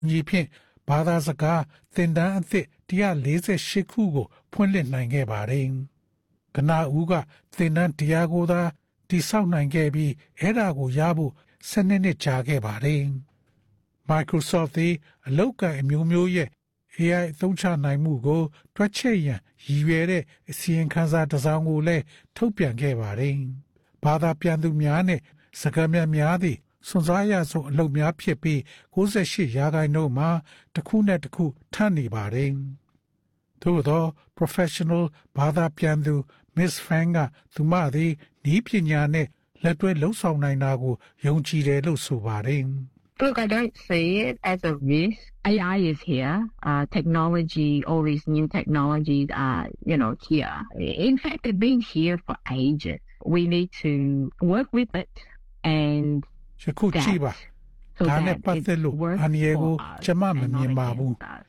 ညီဖြင့်ဘာသာစကားသင်တန်းအသစ်148ခုကိုဖွင့်လှစ်နိုင်ခဲ့ပါတယ်။ကနဦးကသင်တန်း100ကိုသာတိစောက်နိုင်ခဲ့ပြီးအဲ့ဒါကိုရဖို့12နှစ်ကြာခဲ့ပါတယ်။ Microsoft သည်အလောက်ကန်အမျိုးမျိုးရဲ့ AI အသုံးချနိုင်မှုကိုတွက်ချက်ရန်ရည်ရွယ်တဲ့အစီရင်ခံစာတစ်စောင်ကိုလည်းထုတ်ပြန်ခဲ့ပါတယ်။ဘာသာပြန်သူများနဲ့စကားများသည့်စွန်စားရဆုံးအလုပ်များဖြစ်ပြီး98%မှာတစ်ခုနဲ့တစ်ခုထပ်နေပါတယ်။သို့သော professional ဘာသာပြန်သူ Miss Fang ကသူမသည်ဤပညာနဲ့လက်တွဲလှုပ်ဆောင်နိုင်တာကိုယုံကြည်တယ်လို့ဆိုပါတယ်။ Look, I don't see it as a risk. AI is here. Technology, all these new technologies are, here. In fact, they've been here for ages. We need to work with it and ယခုကြည့်ပါဒါနဲ့ပတ်သက်လို့အန်ယေကိုကျမမမြင်ပါဘူး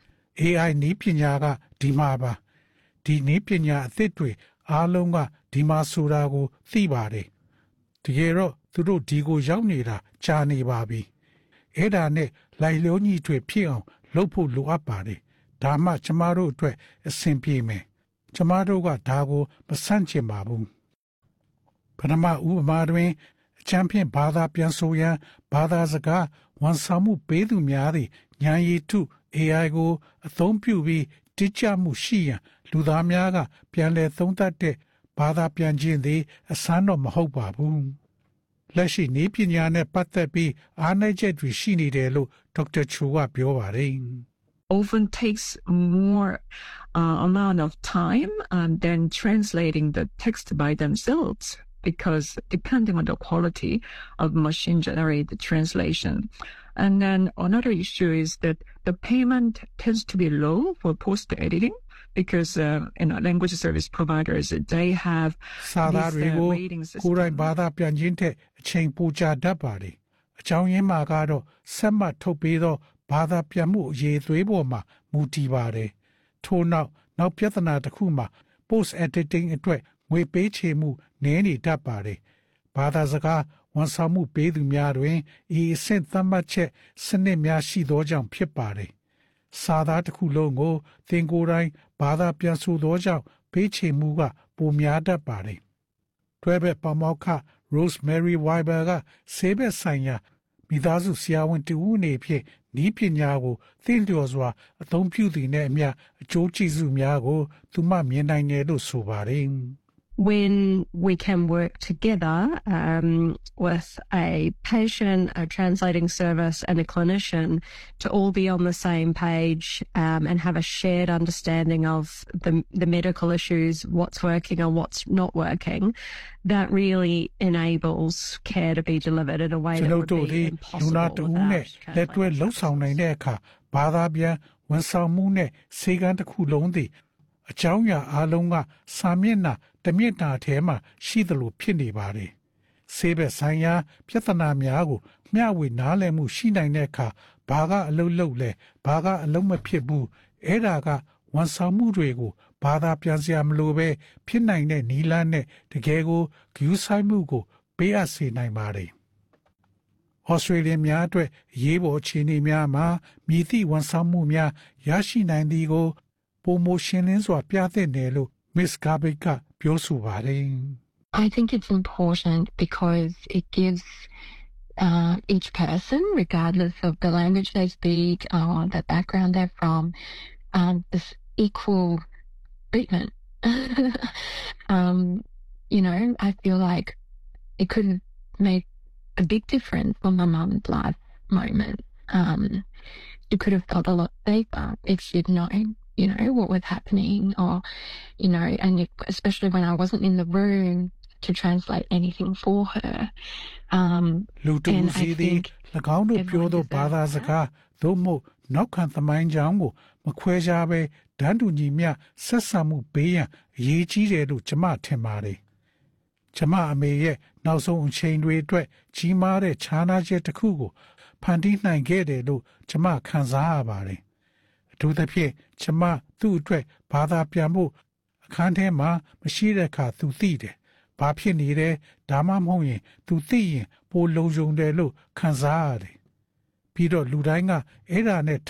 AI နည်းပညာကဒီမှာပါဒီနည်းပညာအသစ်တွေအားလုံးကဒီမှာဆိုတာကိုသိပါတယ်တကယ်တော့သူတို့ဒီကိုရောက်နေတာကြာနေပါပြီအဲ့ဒါနဲ့လိုက်လျောညီတွေဖြစ်အောင်လုပ်ဖို့လိုအပ်ပါတယ်ဒါမှကျမတို့အတွက်အဆင်ပြေမယ်ကျမတို့ကဒါကိုမဆန့်ကျင်ပါဘူးပထမဥပမာတွင်အချမ်းဖြင့်ဘာသာပြန်ဆိုရန်ဘာသာစကားဝန်ဆောင်မှုပေးသူများသည့်ဉာဏ်ရည်ထု AI ကိုအသုံးပြုပြီးတိကျမှုရှိရန်လူသားများကပြန်လည်သုံးသပ်တဲ့ဘာသာပြန်ခြင်းသည်အဆန်းတော့မဟုတ်ပါဘူးလက်ရှိနည်းပညာနဲ့ပတ်သက်ပြီးအားနည်းချက်တွေရှိနေတယ်လို့ဒေါက်တာချူကပြောပါတယ် often takes more amount of time than translating the text by themselves because depending on the quality of machine-generated translation. And then another issue is that the payment tends to be low for post-editing because language service providers, they have these rating systems. ကိုယ်တိုင်ဘာသာပြန်ခြင်းတဲ့အချိန်ပိုကြာတတ်ပါတယ်။အကြောင်းရင်းမှာကတော့ဆက်မှတ်ထုတ်ပေးသောဘာသာပြန်မှုအရေးသွေးပေါ်မှာမူတည်ပါတယ်။ထို့နောက်ပြဿနာတစ်ခုမှာ post editing အတွက်ငွေပေးချေမှုနည်းနေတတ်ပါတယ်။ဘာသာစကားဝန်ဆောင်မှုပေးသူများတွင်ဤအဆင့်သတ်မှတ်ချက်စနစ်များရှိသောကြောင့်ဖြစ်ပါတယ်။စာသားတစ်ခုလုံးကိုသင်ကိုယ်တိုင်ဘာသာပြန်ဆိုသောကြောင့်ပေးချေမှုကပိုများတတ်ပါတယ်။တွဲဘက်ပါမောက္ခ Rosemary Weiber ကဆေးဘက်ဆိုင်ရာမိသားစုဆရာဝန်တူဦးနေဖြင့်ဤပညာကိုသိလျော်စွာအသုံးပြုသည်နှင့်အမျှအကျိုးကျေးဇူးများကိုသူမမြင်နိုင်တယ်လို့ဆိုပါတယ်။ When we can work together with a patient, a translating service and a clinician to all be on the same page and have a shared understanding of the medical issues, what's working and what's not working, that really enables care to be delivered in a way that would be impossible without translation. အကြောင်းအရာအလုံးကစာမျက်နှာတစ်မျက်နှာထဲမှာရှိသလိုဖြစ်နေပါတယ်။ဆေးဘက်ဆိုင်ရာပြဿနာများကိုမျှဝေနားလည်မှုရှိနိုင်တဲ့အခါဘာကအလုံးလုံးလဲဘာကအလုံးမဖြစ်ဘူးအဲ့ဒါကဝန်ဆောင်မှုတွေကိုဘာသာပြန်စရာမလိုပဲဖြစ်နိုင်တဲ့နီလန်းနဲ့တကယ်ကိုဂရုစိုက်မှုကိုပေးအပ်စေနိုင်ပါတယ်။ Australian များအတွက်ရေးပေါ်အခြေအနေများမှာမြည်သည့်ဝန်ဆောင်မှုများရရှိနိုင်သည်ကိုပိုမိုရှင်းလင်းစွာပြသတယ်လို့ Miss Garbage ကပြောဆိုပါတယ် I think it's important because it gives each person, regardless of the language they speak or the background they're from, this equal treatment. I feel like it could have made a big difference for my mum's life moment. She could have felt a lot safer if she'd known, what was happening or, and especially when I wasn't in the room to translate anything for her. And I think ၎င်းတို့ပြောသောဘာသာစကားသို့မဟုတ်နောက်ခံသမိုင်းကြောင်းကိုမခွဲခြားဘဲတန်းတူညီမျှဆက်ဆံမှုပေးရန်အရေးကြီးတယ်လို့ကျမထင်ပါတယ်။ကျမအမေရဲ့နောက်ဆုံးအချိန်တွေအတွက်ကြီးမားတဲ့ခြားနားချက်တစ်ခုကိုဖန်တီးနိုင်ခဲ့တယ်လို့ကျမခံစားရပါတယ်။အထူးသဖြင့်ကျမသူ့အတွက်ဘာသာပြန်ဖို့အခန်းထဲမှာမရှိတဲ့အခါသူသိတယ်။ဘာဖြစ်နေတယ်ဒါမှမဟုတ်ရင်သူသိရင်ပိုလုံခြုံတယ်လို့ခံစားရတယ်။ပြီးတော့လူတိုင်းကအဲ့ဒါနဲ့ထ